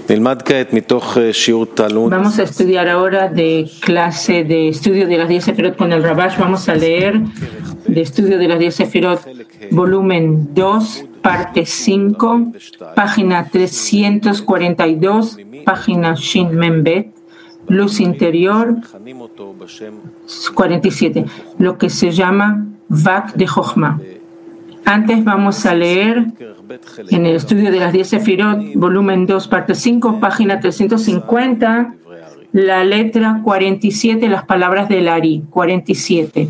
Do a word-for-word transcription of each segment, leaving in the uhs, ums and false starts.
Vamos a estudiar ahora de clase de estudio de las diez Sefirot con el Rabash. Vamos a leer de estudio de las diez Sefirot, volumen dos, parte cinco, página trescientos cuarenta y dos, página Shin Membet, luz interior cuarenta y siete, lo que se llama Vak de Jochma. Antes vamos a leer en el estudio de las diez Sefirot, volumen dos, parte cinco, página trescientos cincuenta, la letra cuarenta y siete, las palabras del Ari, cuarenta y siete.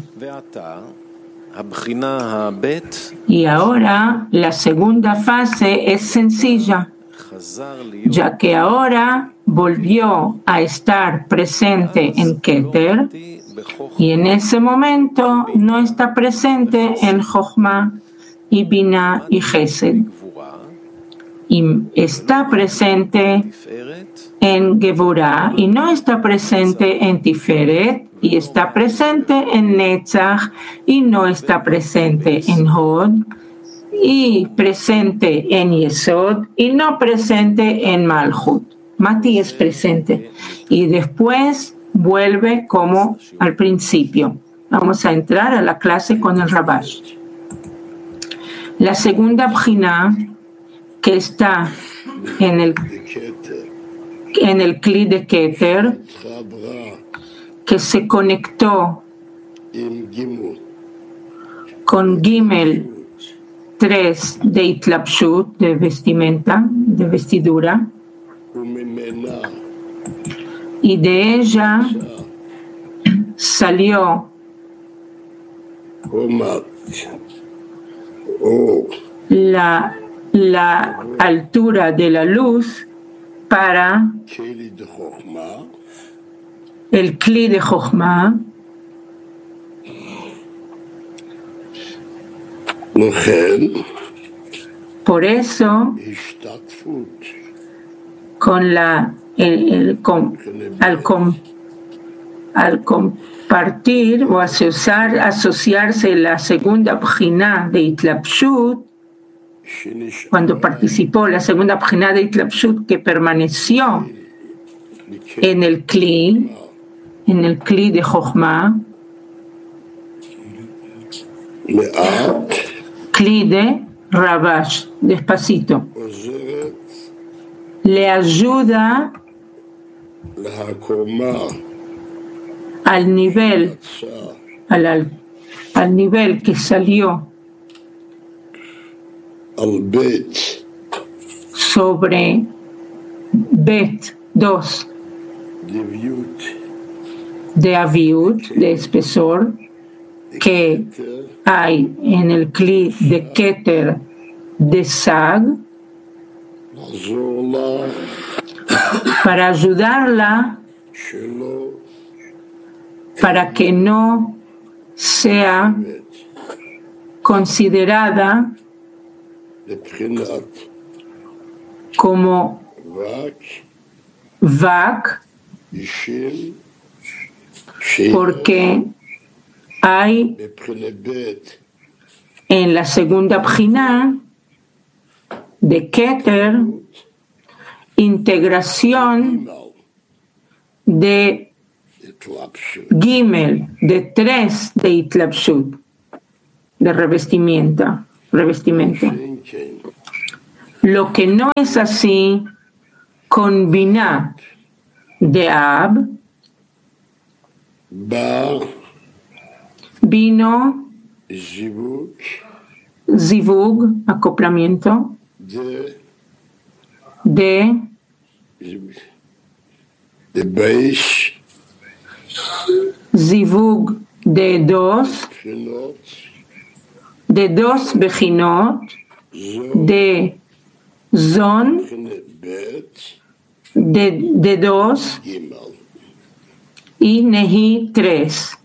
Y ahora la segunda fase es sencilla, ya que ahora volvió a estar presente en Keter y en ese momento no está presente en Jochma y Binah y Gesed, y está presente en Gevurah y no está presente en Tiferet, y está presente en Netzach y no está presente en Hod, y presente en Yesod y no presente en Malchut. Mati es presente y después vuelve como al principio. Vamos a entrar a la clase con el Rabash. La segunda Bjiná, que está en el, en el Kli de Keter, que se conectó con Gimel tres de Itlapshut, de vestimenta, de vestidura, y de ella salió la, la altura de la luz para el Kli de Jochma. Por eso, con la, el, el, con, al, com, al compartir o asociar, asociarse la segunda Bjiná de Itlapshut, cuando participó la segunda Bjiná de Itlapshut, que permaneció en el Kli, en el Kli de Jochma, Kli de Rabash, despacito, le ayuda al nivel, al, al nivel que salió sobre Bet dos de Aviut, de espesor, que hay en el Kli de Keter de Sag, para ayudarla para que no sea considerada como Vak, porque hay en la segunda Bjiná de Keter integración de Gimel, de tres de Itlapshut, de revestimiento, revestimento. Lo que no es así con Binah de Ab, vino Zivug, acoplamiento, de Zivug de dos, de dos Bejinot, de Zon, de, de dos, y Nehi tres.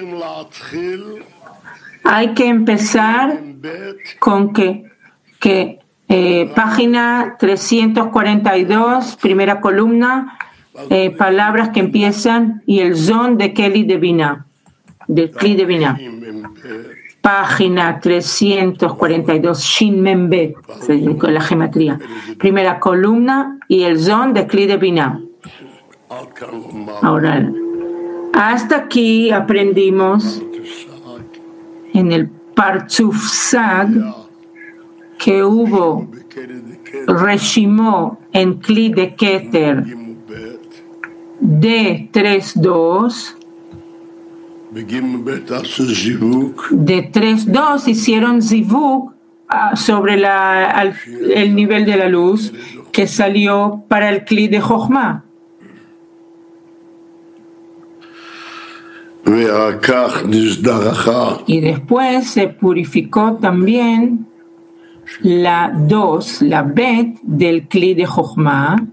Hay que empezar con que, que eh, página trescientos cuarenta y dos, primera columna, eh, palabras que empiezan y el zon de Kli de Binah, de Kli de Binah. página trescientos cuarenta y dos, Shin Membet, con la gematría. Primera columna y el zon de Kli de Binah. Ahora, hasta aquí aprendimos en el Partzuf Sag que hubo Reshimó en Kli de Keter de tres dos. De tres dos hicieron zivuk sobre la, al, el nivel de la luz que salió para el Kli de Jochma. Y después se purificó también la dos, la bet del Kli de Jochma,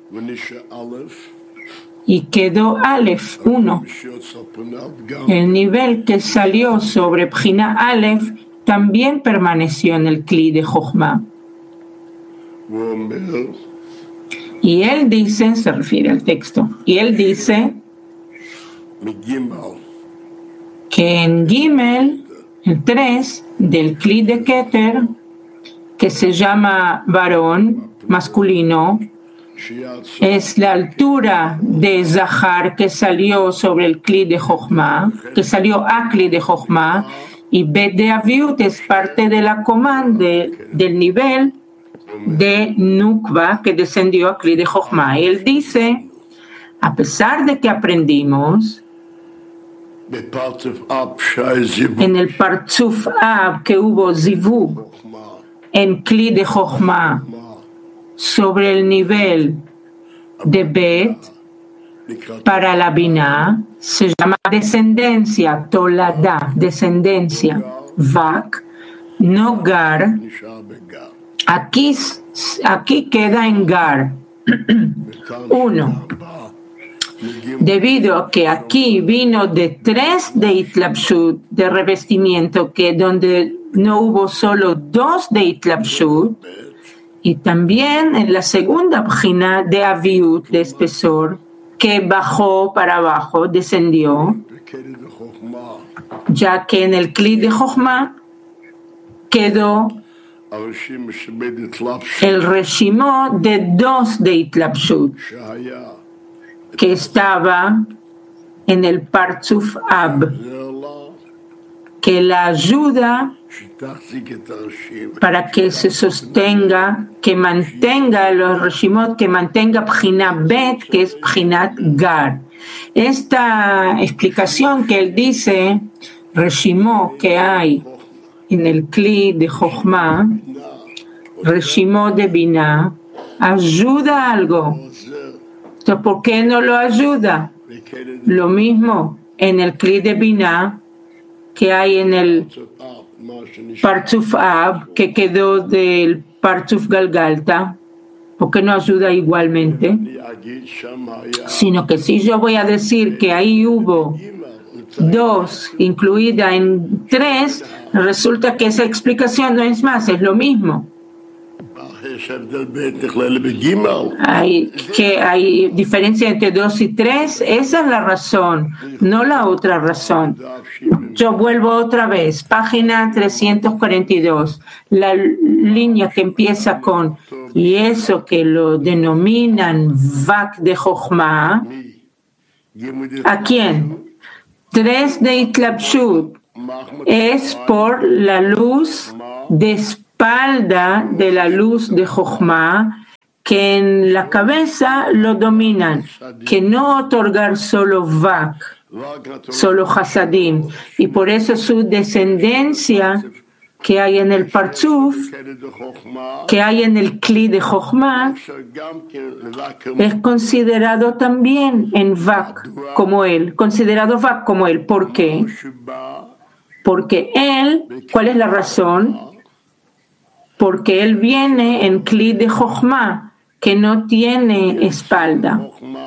y quedó Aleph uno. El nivel que salió sobre Bjina Aleph también permaneció en el Kli de Jochma. Y él dice, se refiere al texto, y él dice que en Gimel, el tres del Kli de Keter, que se llama varón, masculino, es la altura de Zahar que salió sobre el Kli de Jochma, que salió a Kli de Jochma, y Bet de Aviut es parte de la comanda de, del nivel de Nukva que descendió a Kli de Jochma. Y él dice, a pesar de que aprendimos en el Partzuf Ab que hubo Zivug en Kli de Jochma sobre el nivel de Bet para la Binah, se llama descendencia, Tolada, descendencia, Vak, no Gar, aquí, aquí queda en Gar. Uno, debido a que aquí vino de tres de Itlapshut, de revestimiento, que donde no hubo solo dos de Itlapshut, y también en la segunda página de Aviut, de espesor, que bajó para abajo, descendió, ya que en el Kli de Jochma quedó el reshimó de dos de Itlapshut, que estaba en el Partzuf Ab, que la ayuda para que se sostenga, que mantenga los reshimot, que mantenga Bjina Bet, que es Bjinat Gar. Esta explicación que él dice, reshimot que hay en el Kli de Jochma, reshimot de Binah, ayuda algo. Entonces, ¿por qué no lo ayuda? Lo mismo en el Kli de Binah que hay en el Partzuf Ab, que quedó del Partzuf Galgalta, ¿por qué no ayuda igualmente? Sino que si yo voy a decir que ahí hubo dos incluida en tres, resulta que esa explicación no es más, es lo mismo. Hay, que hay diferencia entre dos y tres, esa es la razón, no la otra razón. Yo vuelvo otra vez, página trescientos cuarenta y dos, la línea que empieza con y eso que lo denominan Vak de Jochma. ¿A quién? Tres de Itlapshut es por la luz de espalda de la luz de Jochma, que en la cabeza lo dominan, que no otorgar solo Vak, solo Hasadim, y por eso su descendencia que hay en el Partzuf, que hay en el Kli de Jochma, es considerado también en Vak como él, considerado Vak como él. ¿Por qué? Porque él, ¿cuál es la razón? Porque él viene en Kli de Jochma, que no tiene espalda.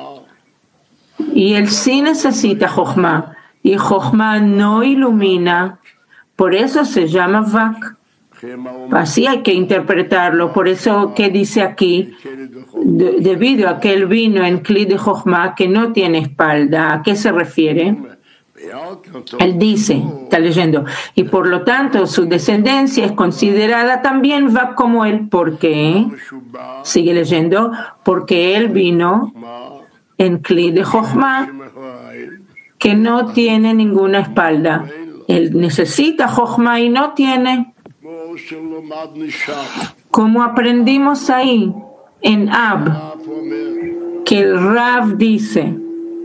Y él sí necesita Jochma, y Jochma no ilumina, por eso se llama Vak. Así hay que interpretarlo, por eso que dice aquí, de, debido a que él vino en Kli de Jochma, que no tiene espalda, ¿a qué se refiere? Él dice, está leyendo, y por lo tanto su descendencia es considerada también va como él. ¿Por qué? Sigue leyendo, porque él vino en Kli de Jochma, que no tiene ninguna espalda. Él necesita Jochma y no tiene. Como aprendimos ahí en Ab, que el Rav dice,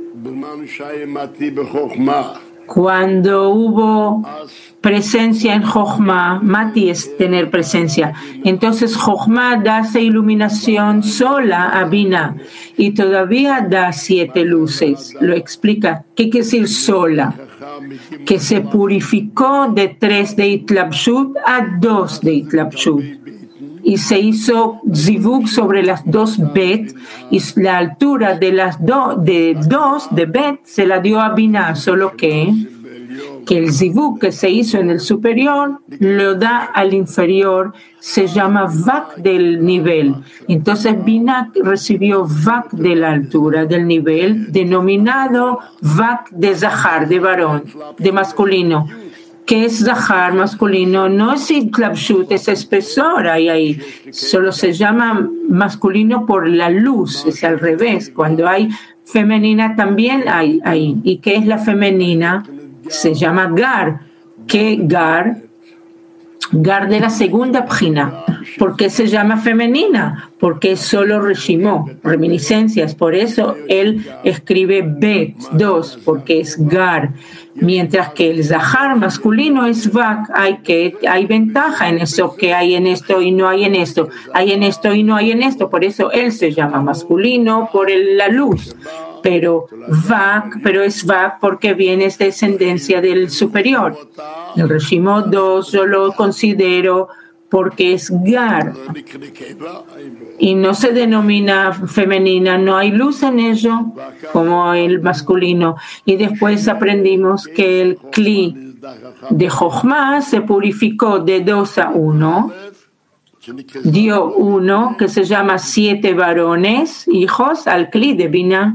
cuando hubo presencia en Jochma, Mati es tener presencia, entonces Jochma da esa iluminación sola a Binah y todavía da siete luces. Lo explica. ¿Qué quiere decir sola? Que se purificó de tres de Itlabshut a dos de Itlabshut. Y se hizo zivug sobre las dos bet, y la altura de las do, de dos de bet se la dio a Binah, solo que, que el zivug que se hizo en el superior lo da al inferior, se llama vak del nivel. Entonces Binah recibió vak de la altura, del nivel, denominado vak de zahar, de varón, de masculino. Que es zahar masculino, no es itlabshut, es espesor ahí, ahí. Solo se llama masculino por la luz, es al revés. Cuando hay femenina también hay ahí. ¿Y qué es la femenina? Se llama gar. ¿Qué gar? Gar de la segunda pjina. ¿Por qué se llama femenina? Porque es solo reshimó, reminiscencias. Por eso él escribe bet, dos, porque es gar. Mientras que el zahar masculino es vak. Hay, que, hay ventaja en eso, que hay en esto y no hay en esto. Hay en esto y no hay en esto. Por eso él se llama masculino por el, la luz. Pero vak, pero es vak porque viene de descendencia del superior. El reshimó dos yo lo considero porque es gar y no se denomina femenina, no hay luz en ello como el masculino. Y después aprendimos que el Kli de Jochma se purificó de dos a uno, dio uno que se llama siete varones, hijos, al Kli de Binah.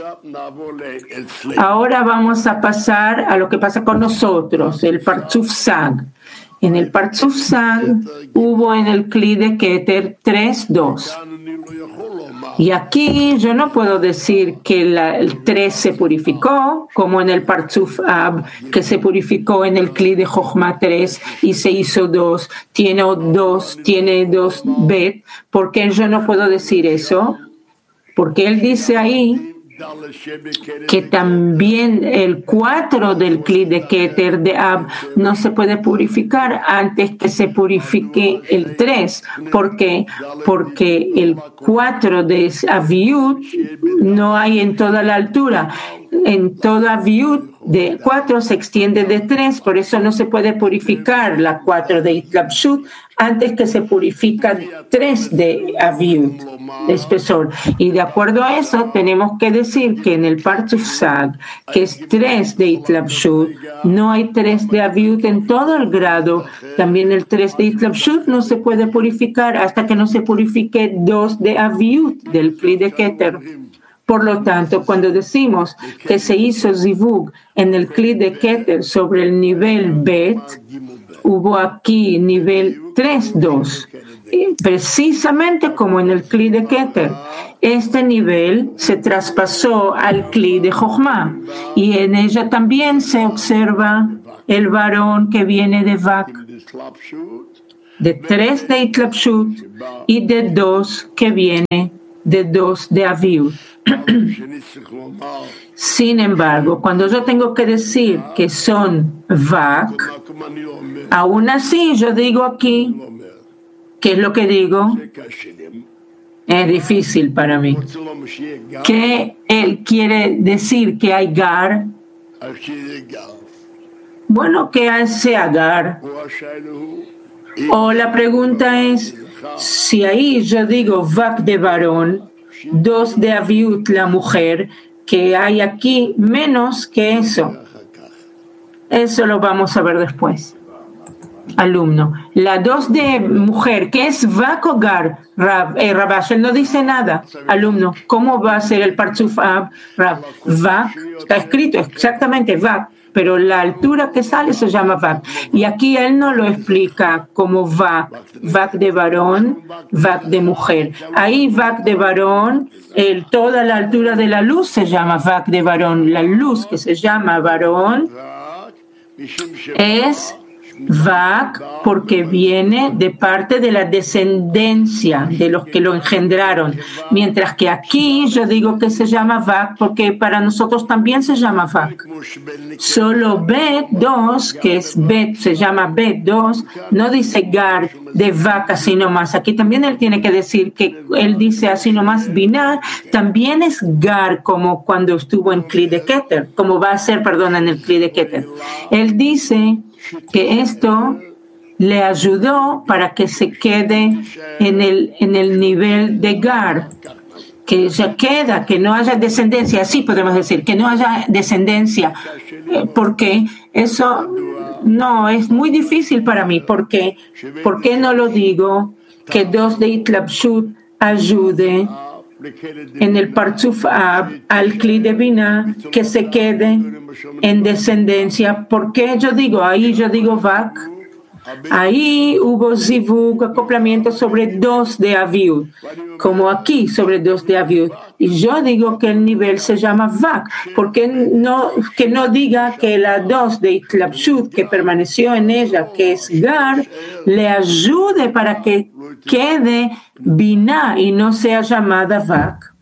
Ahora vamos a pasar a lo que pasa con nosotros, el Partzuf Sag. En el Partzuf Sag hubo en el Kli de Keter tres, dos. Y aquí yo no puedo decir que la, el tres se purificó, como en el Partzuf Ab, que se purificó en el Kli de Jochma tres y se hizo dos, tiene dos, tiene dos bet. ¿Por qué yo no puedo decir eso? Porque él dice ahí que también el cuatro del Kli de Keter de Ab no se puede purificar antes que se purifique el tres. ¿Por qué? Porque el cuatro de Aviut no hay en toda la altura. En toda Aviut de cuatro se extiende de tres, por eso no se puede purificar la cuatro de Itlabshut antes que se purifica tres de Aviut, de espesor. Y de acuerdo a eso, tenemos que decir que en el Partzuf Sag, que es tres de Itlabshut, no hay tres de Aviut en todo el grado. También el tres de Itlabshut no se puede purificar hasta que no se purifique dos de Aviut del Kli de Keter. Por lo tanto, cuando decimos que se hizo zivug en el Kli de Keter sobre el nivel bet, hubo aquí nivel tres, dos, precisamente como en el Kli de Keter. Este nivel se traspasó al Kli de Jochma y en ella también se observa el varón que viene de Vak, de tres de Itlabshut y de dos que viene de dos de Aviut. Sin embargo, cuando yo tengo que decir que son Vak, aún así yo digo aquí, ¿qué es lo que digo? Es difícil para mí. ¿Qué él quiere decir que hay Gar? Bueno, que sea Gar. O la pregunta es, si ahí yo digo Vak de varón, dos de Aviut la mujer, que hay aquí menos que eso. Eso lo vamos a ver después. Alumno, la dos de mujer, ¿qué es Vak o Gar? Rab, eh, Rabash, él no dice nada. Alumno, ¿cómo va a ser el Partzuf Ab? Rab, Vak, está escrito exactamente Vak. pero la altura que sale se llama Vak. Y aquí él no lo explica como Vak, Vak de varón, Vak de mujer. Ahí Vak de varón, el, toda la altura de la luz se llama Vak de varón. La luz que se llama varón es Vak porque viene de parte de la descendencia de los que lo engendraron, mientras que aquí yo digo que se llama Vak porque para nosotros también se llama Vak. Solo Bet dos, que es Bet, se llama Bet dos, no dice Gar de Vak así nomás. Aquí también él tiene que decir que él dice así nomás Binah, también es Gar como cuando estuvo en Kli de Keter, como va a ser, perdón, en el Kli de Keter. Él dice que esto le ayudó para que se quede en el, en el nivel de Gar, que ya queda, que no haya descendencia, así podemos decir, que no haya descendencia, porque eso no es muy difícil para mí, porque ¿por qué no lo digo? Que dos de Itlabshut ayude en el Partzuf Ab al Kli de Binah que se quede en descendencia. ¿Por qué yo digo? Ahí yo digo Vak. Ahí hubo zivug, acoplamiento sobre dos de Aviud, como aquí sobre dos de Aviud. Y yo digo que el nivel se llama Vak, porque no, que no diga que la dos de Itlabshut que permaneció en ella, que es Gar, le ayude para que quede Binah y no sea llamada Vak.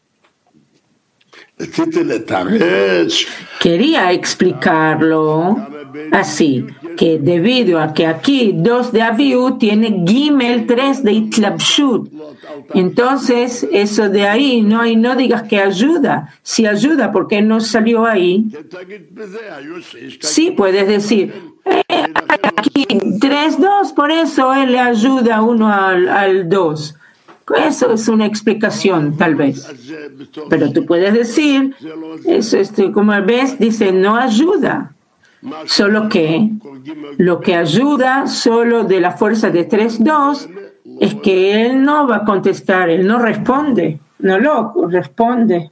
Quería explicarlo así, que debido a que aquí dos de Aviud tiene Gimel tres de Itlabshut, entonces eso de ahí no hay, no digas que ayuda. Si ayuda, ¿por qué no salió ahí? Sí, puedes decir eh, aquí tres dos, por eso él le ayuda uno al, al dos. Eso es una explicación, tal vez. Pero tú puedes decir, eso, este, como ves, dice, no ayuda. Solo que lo que ayuda solo de la fuerza de tres dos es que él no va a contestar, él no responde, no lo responde.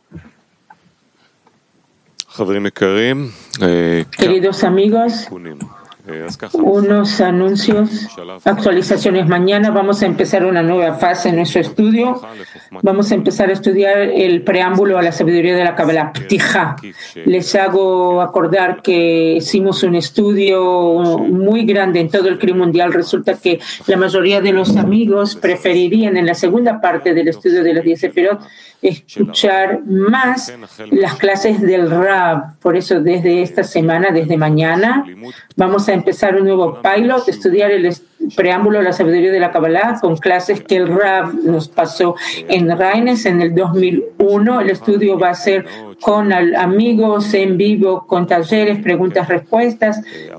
Queridos amigos, unos anuncios, actualizaciones. Mañana vamos a empezar una nueva fase en nuestro estudio. Vamos a empezar a estudiar el preámbulo a la sabiduría de la Kabbalah, Ptijá. Les hago acordar que hicimos un estudio muy grande en todo el Kli mundial. Resulta que la mayoría de los amigos preferirían en la segunda parte del estudio de las diez Sefirot escuchar más las clases del Rab. Por eso desde esta semana, desde mañana, vamos a empezar un nuevo pilot, estudiar el preámbulo a la sabiduría de la Kabbalah con clases que el Rab nos pasó en Reines en el dos mil uno. El estudio va a ser con amigos en vivo, con talleres, preguntas, respuestas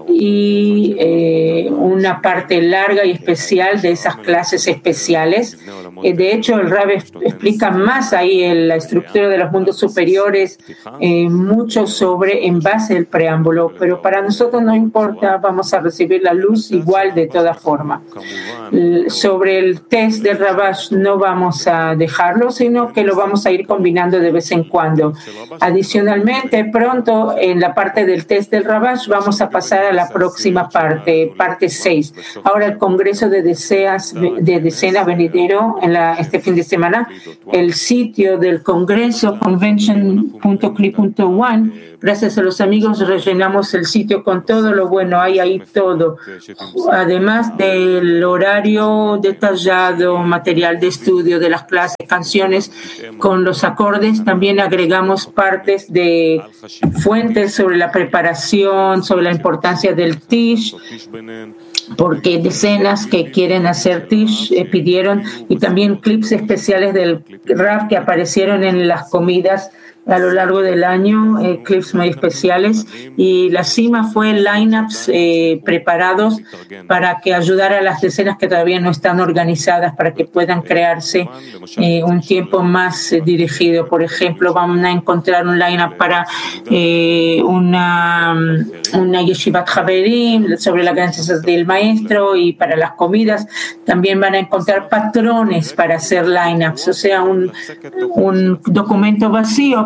y eh, una parte larga y especial de esas clases especiales. Eh, de hecho, el Rab explica más ahí en la estructura de los mundos superiores, eh, mucho sobre en base al preámbulo, pero para nosotros no importa, vamos a recibir la luz igual de toda forma. Sobre el test del Rabash no vamos a dejarlo, sino que lo vamos a ir combinando de vez en cuando. Adicionalmente, pronto en la parte del test del Rabash vamos a pasar a la próxima parte, parte seis. Ahora el Congreso de Deseas, de Decena venidero en la, este fin de semana, el sitio del Congreso, convention punto cli punto one. Gracias a los amigos rellenamos el sitio con todo lo bueno, hay ahí todo. Además del horario detallado, material de estudio de las clases, canciones con los acordes, también agregamos partes de fuentes sobre la preparación, sobre la importancia del Tish, porque decenas que quieren hacer Tish eh, pidieron, y también clips especiales del Rav que aparecieron en las comidas a lo largo del año, eh, clips muy especiales, y la cima fue lineups eh, preparados para que ayudara a las decenas que todavía no están organizadas para que puedan crearse eh, un tiempo más eh, dirigido. Por ejemplo, vamos a encontrar un lineup para eh, una, una yeshivat Haverim sobre las grandes del maestro, y para las comidas también van a encontrar patrones para hacer lineups, o sea, un, un documento vacío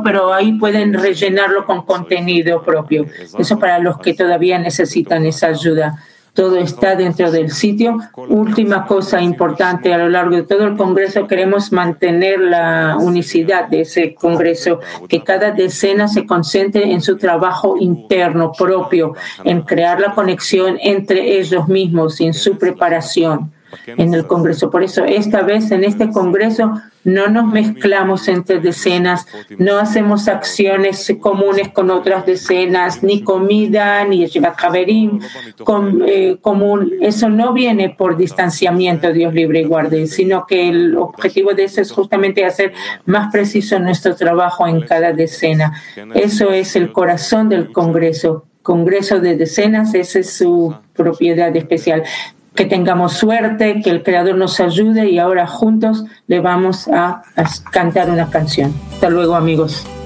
pero ahí pueden rellenarlo con contenido propio. Eso para los que todavía necesitan esa ayuda. Todo está dentro del sitio. Última cosa importante, a lo largo de todo el Congreso queremos mantener la unicidad de ese Congreso, que cada decena se concentre en su trabajo interno propio, en crear la conexión entre ellos mismos y en su preparación en el Congreso. Por eso esta vez en este Congreso no nos mezclamos entre decenas, no hacemos acciones comunes con otras decenas, ni comida, ni Yeshivat Haverim com, eh, común. Eso no viene por distanciamiento, Dios libre y guarde, sino que el objetivo de eso es justamente hacer más preciso nuestro trabajo en cada decena. Eso es el corazón del Congreso. Congreso de decenas, esa es su propiedad especial. Que tengamos suerte, que el Creador nos ayude y ahora juntos le vamos a, a cantar una canción. Hasta luego, amigos.